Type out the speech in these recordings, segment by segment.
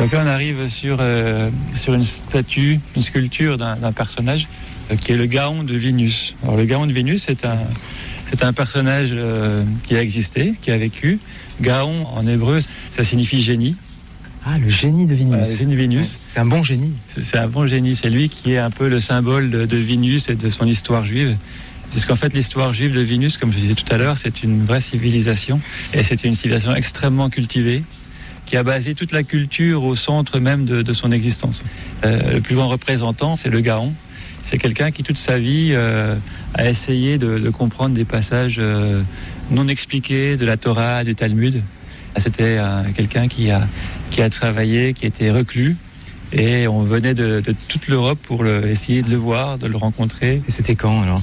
Donc là, on arrive sur une statue, une sculpture d'un personnage qui est le Gaon de Vénus. Alors, le Gaon de Vénus, c'est un personnage qui a existé, qui a vécu. Gaon, en hébreu, ça signifie génie. Ah, le génie de Vénus. Le génie de Vénus. Ouais, c'est un bon génie. C'est un bon génie. C'est lui qui est un peu le symbole de Vénus et de son histoire juive. Parce qu'en fait, l'histoire juive de Vénus, comme je disais tout à l'heure, c'est une vraie civilisation. Et c'est une civilisation extrêmement cultivée, qui a basé toute la culture au centre même de son existence. Le plus grand représentant, c'est le Gaon. C'est quelqu'un qui, toute sa vie, a essayé de comprendre des passages non expliqués de la Torah, du Talmud. C'était quelqu'un qui a travaillé, qui était reclus. Et on venait de toute l'Europe pour essayer de le voir, de le rencontrer. Et c'était quand alors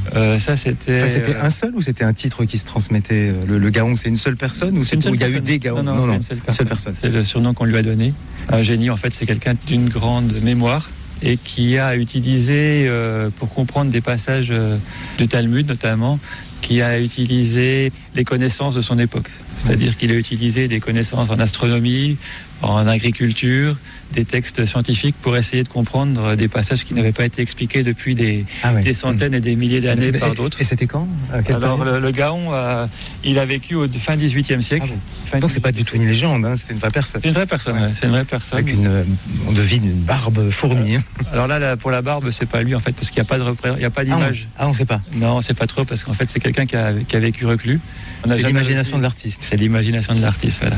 C'était un seul ou c'était un titre qui se transmettait le Gaon, c'est une seule personne ou il y a eu des Gaons? Non, c'est une seule personne. C'est le surnom qu'on lui a donné. Un génie, en fait, c'est quelqu'un d'une grande mémoire et qui a utilisé, pour comprendre des passages du Talmud notamment, qui a utilisé les connaissances de son époque. C'est-à-dire qu'il a utilisé des connaissances en astronomie, en agriculture, des textes scientifiques pour essayer de comprendre des passages qui n'avaient pas été expliqués depuis des centaines et des milliers d'années par d'autres. Et c'était quand? Alors le Gaon, il a vécu au fin XVIIIe siècle. Donc c'est pas du tout une légende, hein, c'est une vraie personne. C'est une vraie personne, c'est une vraie personne. Avec on devine une barbe fournie. Alors là, pour la barbe, c'est pas lui en fait, parce qu'il n'y a pas il y a pas d'image. On sait pas. Non, on sait pas trop, parce qu'en fait c'est quelqu'un qui a vécu reclus. C'est l'imagination de l'artiste. C'est l'imagination de l'artiste, voilà,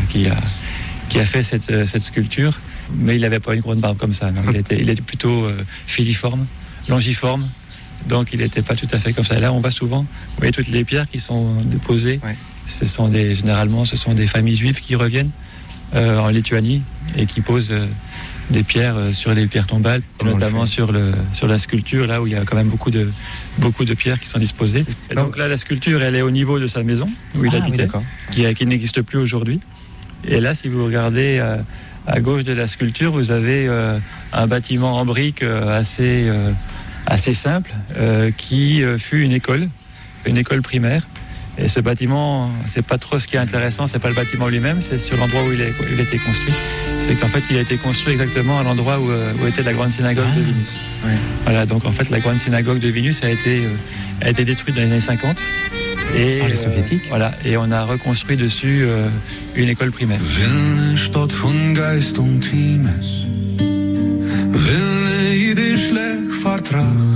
qui a fait cette sculpture, mais il n'avait pas une grande barbe comme ça. Non. Il était plutôt filiforme, longiforme, donc il n'était pas tout à fait comme ça. Et là, on voit souvent, vous voyez toutes les pierres qui sont déposées. Ouais. Généralement, ce sont des familles juives qui reviennent en Lituanie et qui posent des pierres sur les pierres tombales, et notamment sur la sculpture, là où il y a quand même beaucoup de pierres qui sont disposées. Et donc là, la sculpture, elle est au niveau de sa maison où il habitait, qui n'existe plus aujourd'hui. Et là, si vous regardez à gauche de la sculpture, vous avez un bâtiment en briques assez simple qui fut une école primaire. Et ce bâtiment, c'est pas trop ce qui est intéressant, c'est pas le bâtiment lui-même, c'est sur l'endroit où il a été construit. C'est qu'en fait, il a été construit exactement à l'endroit où était la grande synagogue de Vénus. Ouais. Voilà, donc en fait, la grande synagogue de Vénus a été détruite dans les années 50. Et, par les soviétiques. Voilà, et on a reconstruit dessus une école primaire. Wilne